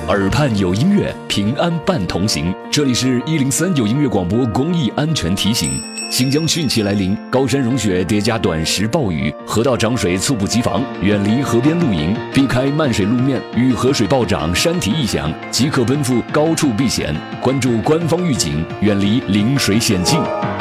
耳畔有音乐，平安伴同行。这里是103有音乐广播公益安全提醒。新疆汛期来临，高山融雪叠加短时暴雨，河道涨水猝不及防，远离河边露营，避开漫水路面与河水暴涨、山体异响，即可奔赴高处避险。关注官方预警，远离临水险境。